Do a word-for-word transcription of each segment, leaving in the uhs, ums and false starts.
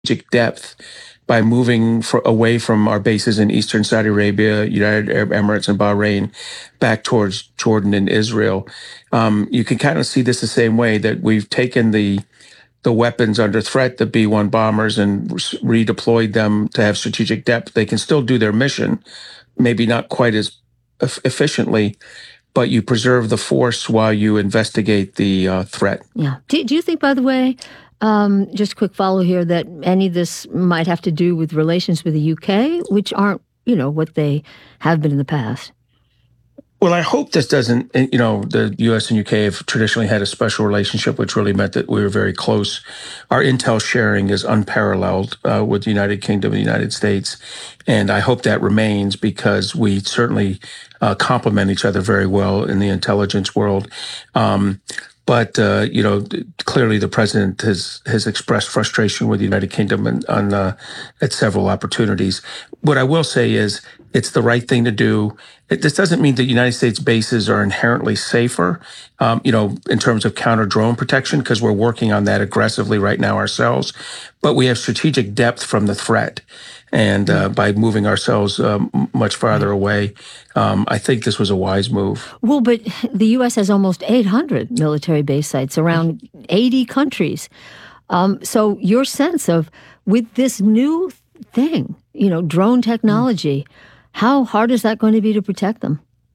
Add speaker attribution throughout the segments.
Speaker 1: strategic depth by moving for, away from our bases in eastern Saudi Arabia, United Arab Emirates, and Bahrain back towards Jordan and Israel. Um, you can kind of see this the same way that we've taken the the weapons under threat, the B one bombers, and re- redeployed them to have strategic depth. They can still do their mission, maybe not quite as e- efficiently, but you preserve the force while you investigate the uh, threat.
Speaker 2: Yeah. Do, do you think, by the way, um, just a quick follow here, that any of this might have to do with relations with the U K, which aren't, you know, what they have been in the past?
Speaker 1: Well, I hope this doesn't, you know, the U S and U K have traditionally had a special relationship, which really meant that we were very close. Our intel sharing is unparalleled uh, with the United Kingdom and the United States. And I hope that remains because we certainly uh, complement each other very well in the intelligence world. Um, But, uh, you know, clearly the president has has expressed frustration with the United Kingdom and, on, uh, at several opportunities. What I will say is it's the right thing to do. It, this doesn't mean that United States bases are inherently safer, um, you know, in terms of counter-drone protection, because we're working on that aggressively right now ourselves. But we have strategic depth from the threat. And uh, by moving ourselves um, much farther away, um, I think this was a wise move.
Speaker 2: Well, but the U S has almost eight hundred military base sites around eighty countries. Um, so your sense of, with this new thing, you know, drone technology, how hard is that going to be to protect them?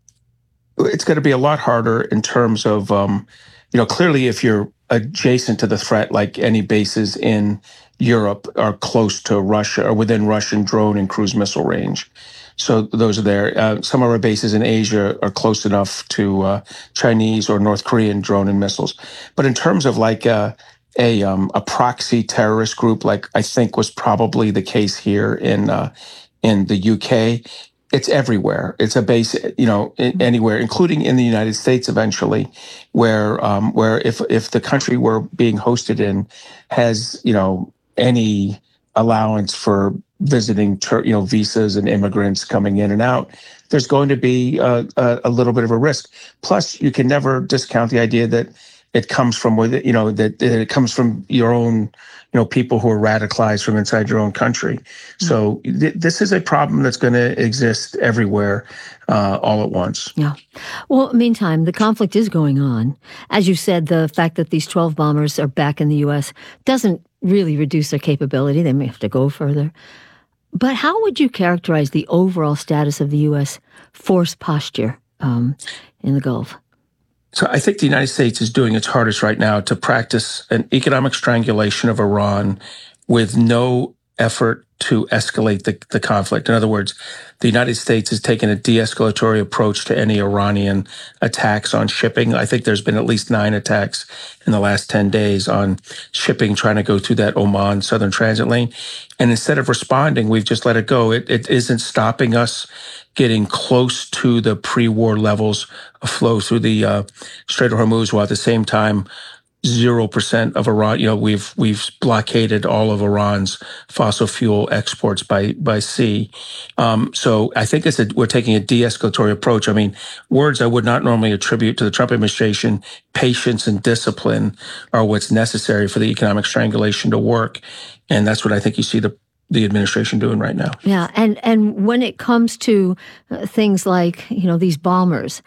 Speaker 1: It's going to be a lot harder in terms of, um, you know, clearly if you're adjacent to the threat, like any bases in Europe are close to Russia or within Russian drone and cruise missile range. So those are there. Uh, some of our bases in Asia are close enough to uh, Chinese or North Korean drone and missiles. But in terms of like a, a, um, a proxy terrorist group, like I think was probably the case here in uh, in the U K, it's everywhere. It's a base, you know, anywhere, including in the United States eventually, where um, where if if the country we're being hosted in has, you know, any allowance for visiting, you know, visas and immigrants coming in and out, there's going to be a, a, a little bit of a risk. Plus, you can never discount the idea that it comes from where, you know, that, that it comes from your own, you know, people who are radicalized from inside your own country. Mm-hmm. So th- this is a problem that's going to exist everywhere uh, all at once.
Speaker 2: Yeah. Well, meantime, the conflict is going on. As you said, the fact that these twelve bombers are back in the U S doesn't really reduce their capability. They may have to go further. But how would you characterize the overall status of the U S force posture um, in the Gulf?
Speaker 1: So I think the United States is doing its hardest right now to practice an economic strangulation of Iran with no effort to escalate the, the conflict. In other words, the United States has taken a de-escalatory approach to any Iranian attacks on shipping. I think there's been at least nine attacks in the last ten days on shipping trying to go through that Oman southern transit lane. And instead of responding, we've just let it go. It, it isn't stopping us getting close to the pre-war levels of flow through the uh, Strait of Hormuz, while at the same time, zero percent of Iran, you know, we've we've blockaded all of Iran's fossil fuel exports by by sea. Um, so I think it's a, we're taking a de-escalatory approach. I mean, words I would not normally attribute to the Trump administration, patience and discipline, are what's necessary for the economic strangulation to work. And that's what I think you see the the administration doing right now.
Speaker 2: Yeah, and and when it comes to uh, things like, you know, these bombers,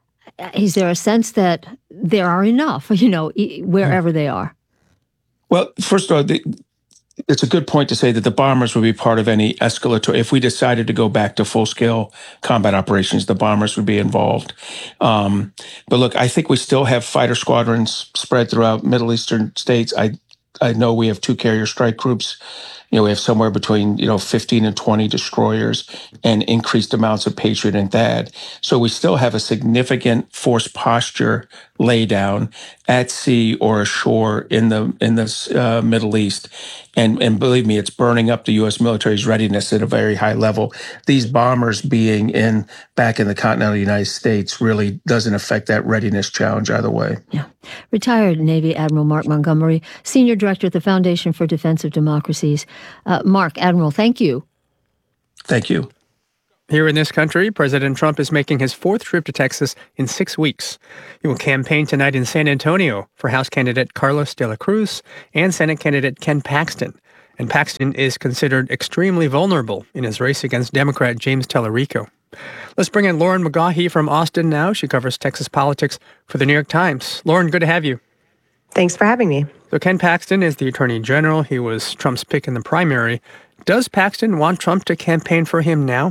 Speaker 2: is there a sense that there are enough, you know, wherever they are?
Speaker 1: Well, first of all, the, it's a good point to say that the bombers would be part of any escalatory. If we decided to go back to full-scale combat operations, the bombers would be involved. Um, but look, I think we still have fighter squadrons spread throughout Middle Eastern states. I I know we have two carrier strike groups. You know, we have somewhere between, you know, fifteen and twenty destroyers and increased amounts of Patriot and T H A D. So we still have a significant force posture laydown at sea or ashore in the in the uh, Middle East. And, and believe me, it's burning up the U S military's readiness at a very high level. These bombers being in back in the continental United States really doesn't affect that readiness challenge either way.
Speaker 2: Yeah. Retired Navy Admiral Mark Montgomery, Senior Director at the Foundation for Defense of Democracies. Uh, Mark, Admiral, thank you.
Speaker 1: Thank you.
Speaker 3: Here in this country, President Trump is making his fourth trip to Texas in six weeks. He will campaign tonight in San Antonio for House candidate Carlos de la Cruz and Senate candidate Ken Paxton. And Paxton is considered extremely vulnerable in his race against Democrat James Tallarico. Let's bring in Lauren McGaughy from Austin now. She covers Texas politics for the New York Times. Lauren, good to have you.
Speaker 4: Thanks for having me.
Speaker 3: So Ken Paxton is the Attorney General. He was Trump's pick in the primary. Does Paxton want Trump to campaign for him now?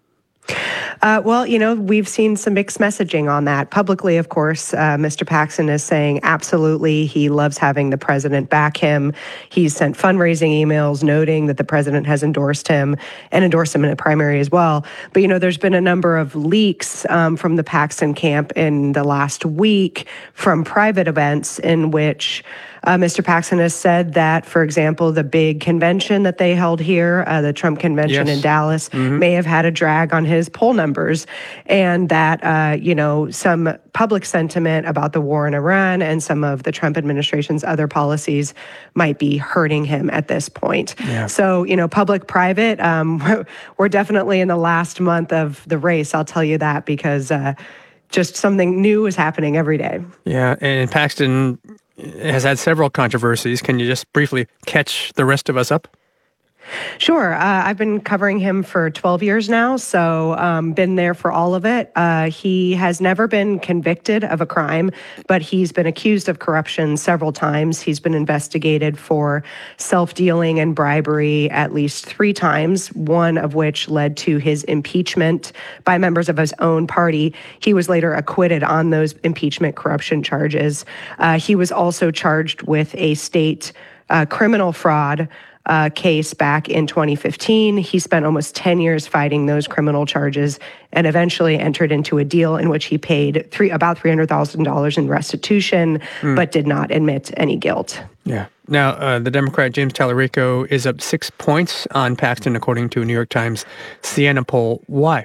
Speaker 4: Uh, well, you know, we've seen some mixed messaging on that. Publicly, of course, uh, Mister Paxton is saying absolutely he loves having the president back him. He's sent fundraising emails noting that the president has endorsed him and endorsed him in a primary as well. But, you know, there's been a number of leaks um, from the Paxton camp in the last week from private events in which Uh, Mister Paxton has said that, for example, the big convention that they held here, uh, the Trump convention
Speaker 3: yes.
Speaker 4: in Dallas,
Speaker 3: mm-hmm.
Speaker 4: may have had a drag on his poll numbers, and that, uh, you know, some public sentiment about the war in Iran and some of the Trump administration's other policies might be hurting him at this point.
Speaker 3: Yeah.
Speaker 4: So, you know, public-private, um, we're definitely in the last month of the race, I'll tell you that, because uh, just something new is happening every day.
Speaker 3: Yeah, and Paxton has had several controversies. Can you just briefly catch the rest of us up?
Speaker 4: Sure. Uh, I've been covering him for twelve years now, so um, been there for all of it. Uh, he has never been convicted of a crime, but he's been accused of corruption several times. He's been investigated for self-dealing and bribery at least three times, one of which led to his impeachment by members of his own party. He was later acquitted on those impeachment corruption charges. Uh, he was also charged with a state uh, criminal fraud Uh, case back in twenty fifteen. He spent almost ten years fighting those criminal charges and eventually entered into a deal in which he paid three, about three hundred thousand dollars in restitution, mm. but did not admit any guilt.
Speaker 3: Yeah. Now, uh, the Democrat James Tallarico is up six points on Paxton, according to a New York Times Siena poll. Why?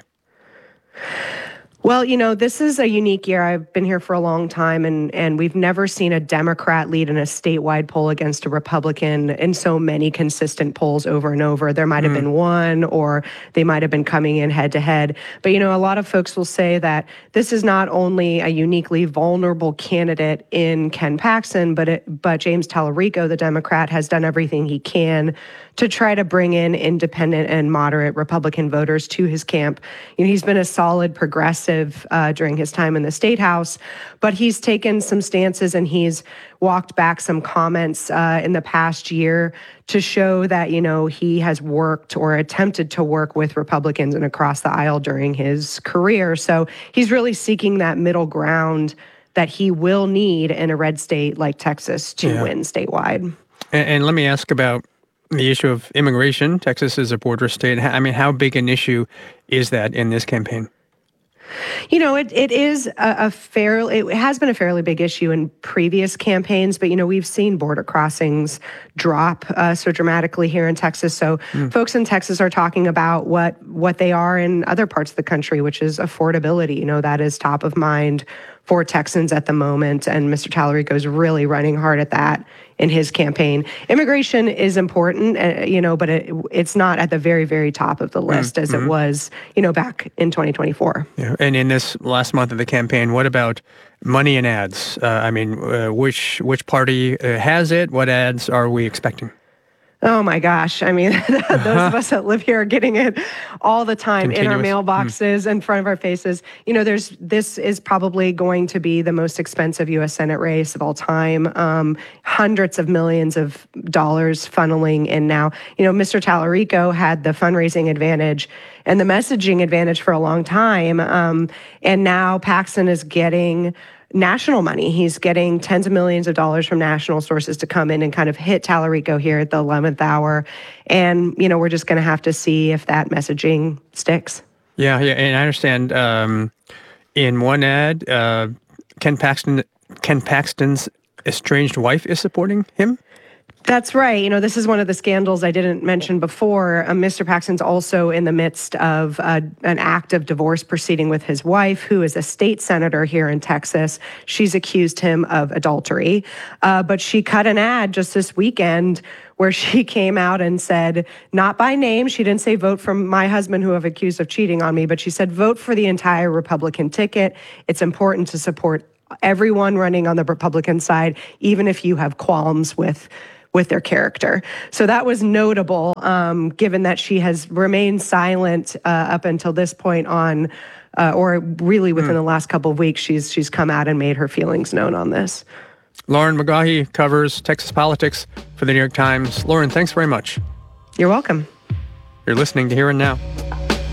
Speaker 4: Well, you know, this is a unique year. I've been here for a long time, and, and we've never seen a Democrat lead in a statewide poll against a Republican in so many consistent polls over and over. There might have mm. been one, or they might have been coming in head to head. But, you know, a lot of folks will say that this is not only a uniquely vulnerable candidate in Ken Paxton, but it, but James Tallarico, the Democrat, has done everything he can to try to bring in independent and moderate Republican voters to his camp. You know, he's been a solid progressive Uh, during his time in the State House, but he's taken some stances and he's walked back some comments uh, in the past year to show that, you know, he has worked or attempted to work with Republicans and across the aisle during his career. So he's really seeking that middle ground that he will need in a red state like Texas to
Speaker 3: yeah.
Speaker 4: win statewide.
Speaker 3: And, and let me ask about the issue of immigration. Texas is a border state. I mean, how big an issue is that in this campaign?
Speaker 4: You know, it, it is a, a fair, it has been a fairly big issue in previous campaigns, but, you know, we've seen border crossings drop uh, so dramatically here in Texas. So mm. folks in Texas are talking about what, what they are in other parts of the country, which is affordability. You know, that is top of mind for Texans at the moment, and Mister Tallarico is really running hard at that in his campaign. Immigration is important, uh, you know, but it, it's not at the very, very top of the list mm-hmm. as it was, you know, back in twenty twenty-four.
Speaker 3: Yeah. And in this last month of the campaign, what about money and ads? Uh, I mean, uh, which which party uh, has it? What ads are we expecting?
Speaker 4: Oh my gosh. I mean, those of us that live here are getting it all the time Continuous. in our mailboxes, mm. in front of our faces. You know, there's this is probably going to be the most expensive U S Senate race of all time. Um, hundreds of millions of dollars funneling in now. You know, Mister Tallarico had the fundraising advantage and the messaging advantage for a long time. Um, and now Paxton is getting national money. He's getting tens of millions of dollars from national sources to come in and kind of hit Tallarico here at the eleventh hour. And, you know, we're just going to have to see if that messaging sticks.
Speaker 3: Yeah, yeah. And I understand um, in one ad, uh, Ken Paxton, Ken Paxton's estranged wife is supporting him.
Speaker 4: That's right. You know, this is one of the scandals I didn't mention before. Uh, Mister Paxton's also in the midst of uh, an active divorce proceeding with his wife, who is a state senator here in Texas. She's accused him of adultery, uh, but she cut an ad just this weekend where she came out and said, not by name, she didn't say vote for my husband who I've accused of cheating on me, but she said vote for the entire Republican ticket. It's important to support everyone running on the Republican side, even if you have qualms with with their character. So that was notable, um, given that she has remained silent uh, up until this point on, uh, or really within mm. the last couple of weeks, she's she's come out and made her feelings known on this.
Speaker 3: Lauren McGaughy covers Texas politics for the New York Times. Lauren, thanks very much.
Speaker 4: You're welcome.
Speaker 3: You're listening to Here and Now.